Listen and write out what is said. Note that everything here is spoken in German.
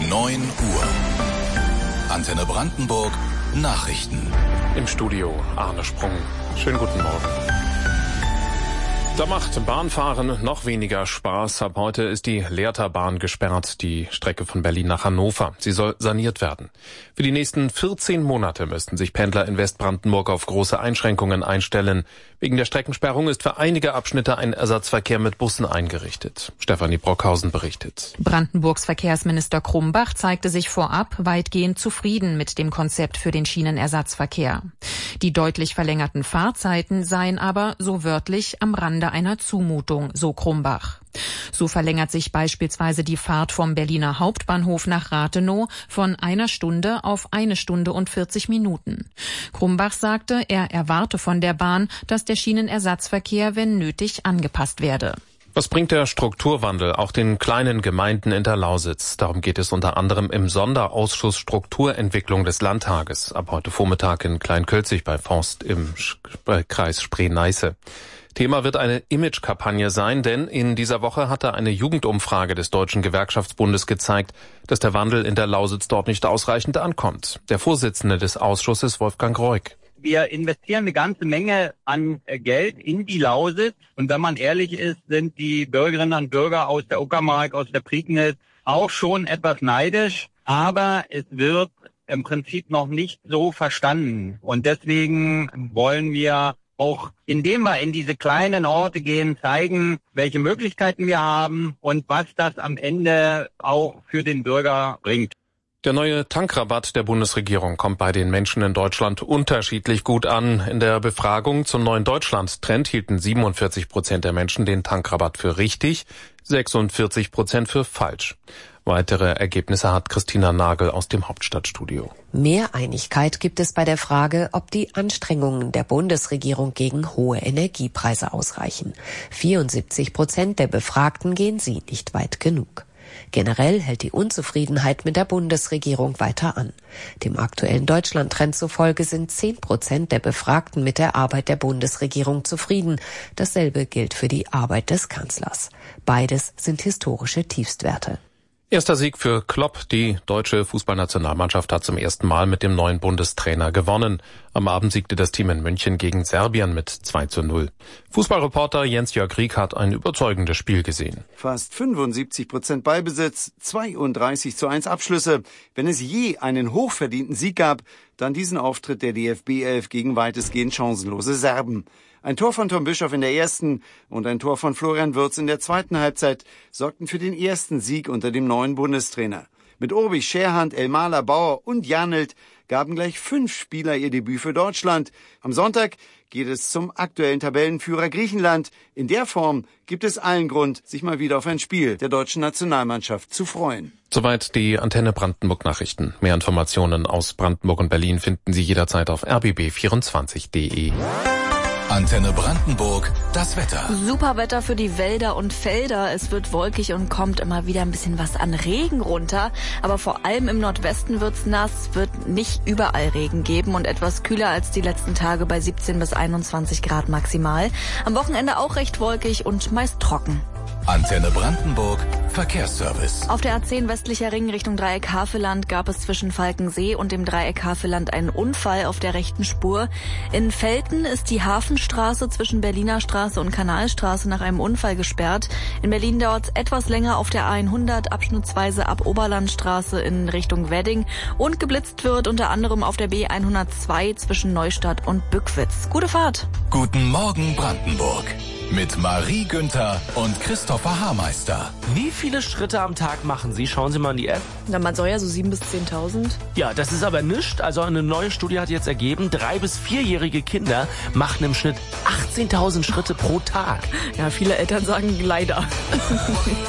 9 Uhr. Antenne Brandenburg Nachrichten. Im Studio Arne Sprung. Schönen guten Morgen. Da macht Bahnfahren noch weniger Spaß. Ab heute ist die Lehrterbahn gesperrt, die Strecke von Berlin nach Hannover. Sie soll saniert werden. Für die nächsten 14 Monate müssten sich Pendler in Westbrandenburg auf große Einschränkungen einstellen. Wegen der Streckensperrung ist für einige Abschnitte ein Ersatzverkehr mit Bussen eingerichtet. Stefanie Brockhausen berichtet. Brandenburgs Verkehrsminister Krumbach zeigte sich vorab weitgehend zufrieden mit dem Konzept für den Schienenersatzverkehr. Die deutlich verlängerten Fahrzeiten seien aber, so wörtlich, am Rande einer Zumutung, so Krumbach. So verlängert sich beispielsweise die Fahrt vom Berliner Hauptbahnhof nach Rathenow von 1 Stunde auf 1 Stunde und 40 Minuten. Krumbach sagte, er erwarte von der Bahn, dass der Schienenersatzverkehr, wenn nötig, angepasst werde. Was bringt der Strukturwandel auch den kleinen Gemeinden in der Lausitz? Darum geht es unter anderem im Sonderausschuss Strukturentwicklung des Landtages. Ab heute Vormittag in Kleinkölzig bei Forst im Kreis Spree-Neiße. Thema wird eine Imagekampagne sein, denn in dieser Woche hatte eine Jugendumfrage des Deutschen Gewerkschaftsbundes gezeigt, dass der Wandel in der Lausitz dort nicht ausreichend ankommt. Der Vorsitzende des Ausschusses, Wolfgang Reuk. Wir investieren eine ganze Menge an Geld in die Lausitz. Und wenn man ehrlich ist, sind die Bürgerinnen und Bürger aus der Uckermark, aus der Prignitz auch schon etwas neidisch. Aber es wird im Prinzip noch nicht so verstanden. Und deswegen wollen wir auch, indem wir in diese kleinen Orte gehen, zeigen, welche Möglichkeiten wir haben und was das am Ende auch für den Bürger bringt. Der neue Tankrabatt der Bundesregierung kommt bei den Menschen in Deutschland unterschiedlich gut an. In der Befragung zum neuen Deutschland-Trend hielten 47% der Menschen den Tankrabatt für richtig, 46% für falsch. Weitere Ergebnisse hat Christina Nagel aus dem Hauptstadtstudio. Mehr Einigkeit gibt es bei der Frage, ob die Anstrengungen der Bundesregierung gegen hohe Energiepreise ausreichen. 74% der Befragten gehen sie nicht weit genug. Generell hält die Unzufriedenheit mit der Bundesregierung weiter an. Dem aktuellen Deutschland-Trend zufolge sind 10% der Befragten mit der Arbeit der Bundesregierung zufrieden. Dasselbe gilt für die Arbeit des Kanzlers. Beides sind historische Tiefstwerte. Erster Sieg für Klopp. Die deutsche Fußballnationalmannschaft hat zum ersten Mal mit dem neuen Bundestrainer gewonnen. Am Abend siegte das Team in München gegen Serbien mit 2:0. Fußballreporter Jens-Jörg Rieck hat ein überzeugendes Spiel gesehen. Fast 75% Ballbesitz, 32:1 Abschlüsse. Wenn es je einen hochverdienten Sieg gab, dann diesen Auftritt der DFB-11 gegen weitestgehend chancenlose Serben. Ein Tor von Tom Bischoff in der ersten und ein Tor von Florian Wirtz in der zweiten Halbzeit sorgten für den ersten Sieg unter dem neuen Bundestrainer. Mit Urbich, Scherhand, Elmaler, Bauer und Janelt gaben gleich 5 Spieler ihr Debüt für Deutschland. Am Sonntag geht es zum aktuellen Tabellenführer Griechenland. In der Form gibt es allen Grund, sich mal wieder auf ein Spiel der deutschen Nationalmannschaft zu freuen. Soweit die Antenne Brandenburg Nachrichten. Mehr Informationen aus Brandenburg und Berlin finden Sie jederzeit auf rbb24.de. Antenne Brandenburg, das Wetter. Super Wetter für die Wälder und Felder. Es wird wolkig und kommt immer wieder ein bisschen was an Regen runter. Aber vor allem im Nordwesten wird's nass, wird nicht überall Regen geben und etwas kühler als die letzten Tage bei 17 bis 21 Grad maximal. Am Wochenende auch recht wolkig und meist trocken. Antenne Brandenburg, Verkehrsservice. Auf der A10 westlicher Ring Richtung Dreieck Havelland gab es zwischen Falkensee und dem Dreieck Havelland einen Unfall auf der rechten Spur. In Velten ist die Hafenstraße zwischen Berliner Straße und Kanalstraße nach einem Unfall gesperrt. In Berlin dauert es etwas länger auf der A100 abschnittsweise ab Oberlandstraße in Richtung Wedding und geblitzt wird unter anderem auf der B102 zwischen Neustadt und Bückwitz. Gute Fahrt. Guten Morgen Brandenburg. Mit Marie Günther und Christopher Haarmeister. Wie viele Schritte am Tag machen Sie? Schauen Sie mal in die App. Na, man soll ja so 7.000 bis 10.000. Ja, das ist aber nichts. Also eine neue Studie hat jetzt ergeben, 3- bis 4-jährige Kinder machen im Schnitt 18.000 Schritte pro Tag. Ja, viele Eltern sagen leider.